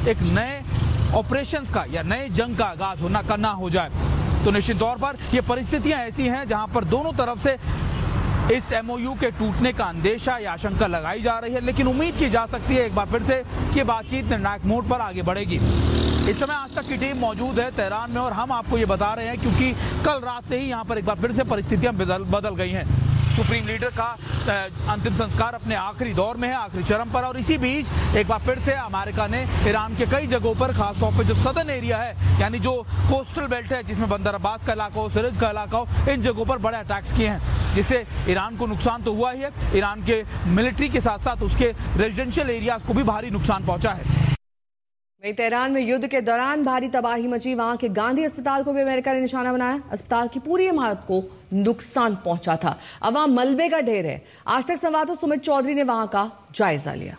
एक नए ऑपरेशंस का या नए जंग का आगाज करना हो जाए। तो निश्चित तौर पर ये परिस्थितियां ऐसी हैं जहां पर दोनों तरफ से इस एमओयू के टूटने का अंदेशा या आशंका लगाई जा रही है, लेकिन उम्मीद की जा सकती है एक बार फिर से कि बातचीत निर्णायक मोड पर आगे बढ़ेगी। इस समय आज तक की टीम मौजूद है तेहरान में और हम आपको ये बता रहे हैं क्योंकि कल रात से ही यहाँ पर एक बार फिर से परिस्थितियां बदल गई हैं। सुप्रीम लीडर का अंतिम संस्कार अपने आखिरी दौर में है, आखिरी चरम पर, और इसी बीच एक बार फिर से अमेरिका ने ईरान के कई जगहों पर, खासतौर पर जो सदर्न एरिया है यानी जो कोस्टल बेल्ट है जिसमें बंदर अब्बास का इलाका हो, सिरज का इलाका हो, इन जगहों पर बड़े अटैक्स किए हैं, जिससे ईरान को नुकसान तो हुआ ही है। ईरान के मिलिट्री के साथ साथ उसके रेजिडेंशियल एरियाज को भी भारी नुकसान पहुंचा है। वहीं तेहरान में युद्ध के दौरान भारी तबाही मची। वहां के गांधी अस्पताल को भी अमेरिका ने निशाना बनाया। अस्पताल की पूरी इमारत को नुकसान पहुंचा था। अब वहां मलबे का ढेर है। आज तक संवाददाता सुमित चौधरी ने वहां का जायजा लिया।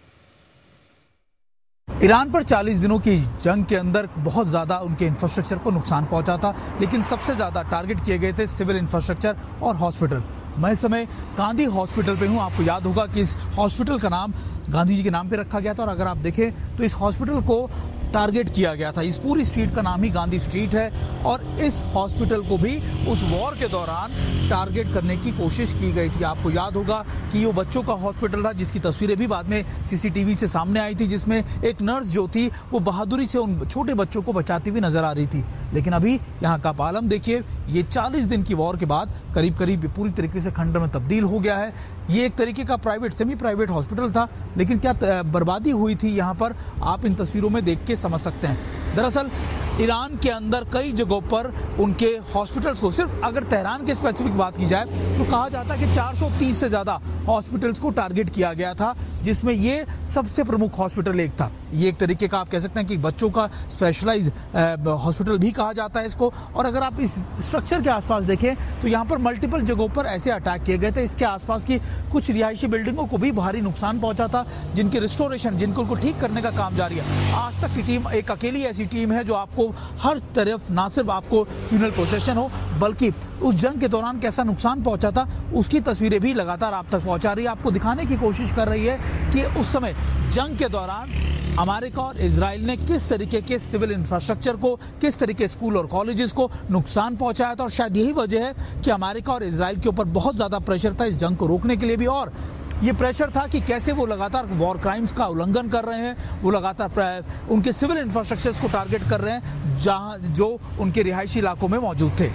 ईरान पर 40 दिनों की जंग के अंदर बहुत ज्यादा उनके इंफ्रास्ट्रक्चर को नुकसान पहुंचा था, लेकिन सबसे ज्यादा टारगेट किए गए थे सिविल इंफ्रास्ट्रक्चर और हॉस्पिटल। मैं इस समय गांधी हॉस्पिटल पे हूं। आपको याद होगा कि इस हॉस्पिटल का नाम गांधी जी के नाम पे रखा गया था और अगर आप देखें तो इस हॉस्पिटल को टारगेट किया गया था। इस पूरी स्ट्रीट का नाम ही गांधी स्ट्रीट है और इस हॉस्पिटल को भी उस वॉर के दौरान टारगेट करने की कोशिश की गई थी। आपको याद होगा कि वो बच्चों का हॉस्पिटल था जिसकी तस्वीरें भी बाद में सीसीटीवी से सामने आई थी, जिसमें एक नर्स जो थी वो बहादुरी से उन छोटे बच्चों को बचाती हुई नजर आ रही थी। लेकिन अभी यहाँ का आलम देखिए, ये 40 दिन की वॉर के बाद करीब करीब पूरी तरीके से खंडर में तब्दील हो गया है। ये एक तरीके का प्राइवेट सेमी प्राइवेट हॉस्पिटल था, लेकिन क्या बर्बादी हुई थी यहाँ पर आप इन तस्वीरों में देख के समझ सकते हैं। दरअसल ईरान के अंदर कई जगहों पर उनके हॉस्पिटल्स को, सिर्फ अगर तेहरान के स्पेसिफिक बात की जाए तो कहा जाता है कि 430 से ज्यादा हॉस्पिटल्स को टारगेट किया गया था, जिसमें ये सबसे प्रमुख हॉस्पिटल एक था। ये एक तरीके का आप कह सकते हैं कि बच्चों का स्पेशलाइज हॉस्पिटल भी कहा जाता है इसको। और अगर आप इस स्ट्रक्चर के आसपास देखें तो यहाँ पर मल्टीपल जगहों पर ऐसे अटैक किए गए थे। इसके आसपास की कुछ रिहायशी बिल्डिंगों को भी भारी नुकसान पहुंचा था, जिनके रिस्टोरेशन, जिनको ठीक करने का काम जारी है। आज तक की टीम एक अकेली ऐसी टीम है जो आपको हर तरफ ना सिर्फ आपको फ्यूनरल प्रोसेशन हो, बल्कि उस जंग के दौरान कैसा नुकसान पहुंचा था उसकी तस्वीरें भी लगातार आप तक पहुंचा रही है, आपको दिखाने की कोशिश कर रही है कि उस समय जंग के दौरान अमेरिका और इजराइल ने किस तरीके के सिविल इंफ्रास्ट्रक्चर को, किस तरीके स्कूल और कॉलेजेस को नुकसान पहुंचाया था। और शायद यही वजह है कि अमेरिका और इजराइल के ऊपर बहुत ज्यादा प्रेशर था इस जंग को रोकने के लिए भी, और ये प्रेशर था कि कैसे वो लगातार वॉर क्राइम्स का उल्लंघन कर रहे हैं, वो लगातार उनके सिविल इंफ्रास्ट्रक्चर्स को टारगेट कर रहे हैं जहां जो उनके रिहायशी इलाकों में मौजूद थे।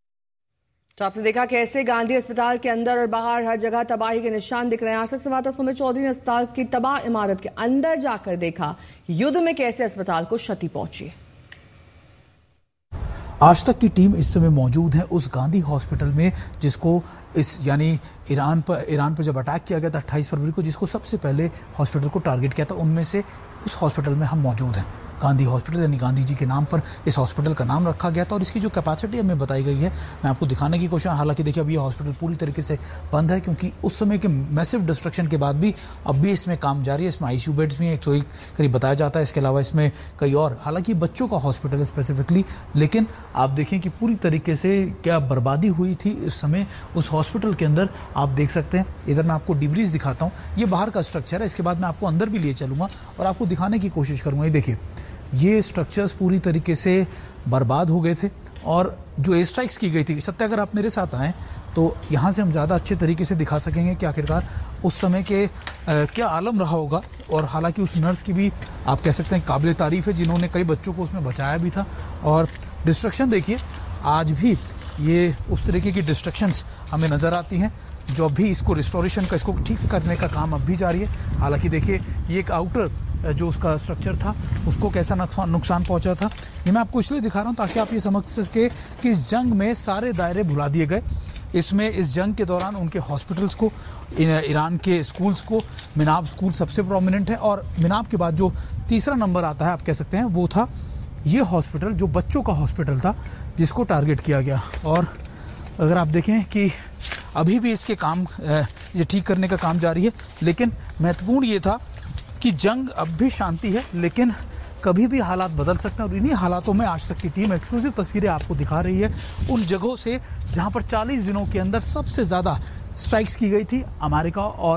तो आपने देखा कैसे गांधी अस्पताल के अंदर और बाहर हर जगह तबाही के निशान दिख रहे हैं। आज तक संवाददाता सुमित चौधरी ने अस्पताल की तबाह इमारत के अंदर जाकर देखा युद्ध में कैसे अस्पताल को क्षति पहुंची। आज तक की टीम इस समय मौजूद है उस गांधी हॉस्पिटल में जिसको यानी ईरान पर जब अटैक किया गया था 28 फरवरी को, जिसको सबसे पहले हॉस्पिटल को टारगेट किया था, उनमें से उस हॉस्पिटल में हम मौजूद हैं। गांधी हॉस्पिटल यानी गांधी जी के नाम पर इस हॉस्पिटल का नाम रखा गया था और इसकी जो कैपेसिटी हमें बताई गई है मैं आपको दिखाने की कोशिश। हालांकि देखिए अभी ये हॉस्पिटल पूरी तरीके से बंद है क्योंकि उस समय के मैसिव डिस्ट्रक्शन के बाद भी अब भी इसमें काम जारी है। इसमें आईसीयू बेड्स भी हैं 101 करीब बताया जाता है। इसके अलावा इसमें कई और, हालांकि बच्चों का हॉस्पिटल है स्पेसिफिकली, लेकिन आप देखें कि पूरी तरीके से क्या बर्बादी हुई थी इस समय उस हॉस्पिटल के अंदर। आप देख सकते हैं, इधर मैं आपको डिब्रीज दिखाता हूँ। ये बाहर का स्ट्रक्चर है, इसके बाद मैं आपको अंदर भी लिए चलूंगा और आपको दिखाने की कोशिश करूंगा। ये देखिए, ये स्ट्रक्चर्स पूरी तरीके से बर्बाद हो गए थे और जो एयर स्ट्राइक्स की गई थी, सत्य अगर आप मेरे साथ आएँ तो यहाँ से हम ज़्यादा अच्छे तरीके से दिखा सकेंगे कि आखिरकार उस समय के क्या आलम रहा होगा। और हालांकि उस नर्स की भी आप कह सकते हैं काबिल तारीफ़ है जिन्होंने कई बच्चों को उसमें बचाया भी था। और डिस्ट्रक्शन देखिए, आज भी ये उस तरीके की डिस्ट्रक्शंस हमें नज़र आती हैं जो अभी इसको रिस्टोरेशन का, इसको ठीक करने का काम अब भी जारी है। हालांकि देखिए ये एक आउटर जो उसका स्ट्रक्चर था उसको कैसा नुकसान पहुंचा था, ये मैं आपको इसलिए दिखा रहा हूं ताकि आप ये समझ सके कि इस जंग में सारे दायरे भुला दिए गए। इसमें इस जंग के दौरान उनके हॉस्पिटल्स को, ईरान के स्कूल्स को, मिनाब स्कूल सबसे प्रोमिनेंट है और मिनाब के बाद जो तीसरा नंबर आता है आप कह सकते हैं वो था ये हॉस्पिटल जो बच्चों का हॉस्पिटल था जिसको टारगेट किया गया। और अगर आप देखें कि अभी भी इसके काम, ये ठीक करने का काम जारी है, लेकिन महत्वपूर्ण ये था कि जंग अब भी शांति है लेकिन कभी भी हालात बदल सकते हैं। और इन्हीं हालातों में आज तक की टीम एक्सक्लूसिव तस्वीरें आपको दिखा रही है उन जगहों से जहां पर 40 दिनों के अंदर सबसे ज़्यादा स्ट्राइक्स की गई थी अमेरिका और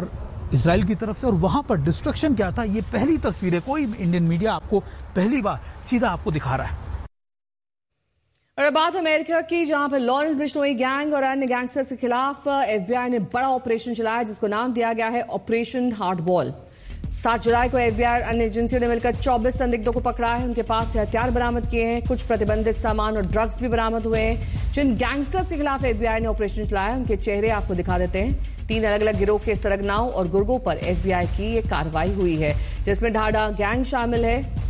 इसराइल की तरफ से, और वहां पर डिस्ट्रक्शन क्या था ये पहली तस्वीरें कोई इंडियन मीडिया आपको पहली बार सीधा आपको दिखा रहा है। और बात अमेरिका की, जहां पर लॉरेंस बिश्नोई गैंग और अन्य गैंगस्टर्स के खिलाफ एफबीआई ने बड़ा ऑपरेशन चलाया जिसको नाम दिया गया है ऑपरेशन हार्डबॉल। 7 जुलाई को एफबीआई और अन्य एजेंसियों ने मिलकर 24 संदिग्धों को पकड़ा है। उनके पास से हथियार बरामद किए हैं, कुछ प्रतिबंधित सामान और ड्रग्स भी बरामद हुए हैं। जिन गैंगस्टर्स के खिलाफ एफबीआई ने ऑपरेशन चलाया उनके चेहरे आपको दिखा देते हैं। 3 अलग अलग गिरोह के सरगनाओं और गुर्गों पर एफबीआई की ये कार्रवाई हुई है, जिसमें ढाडा गैंग शामिल है,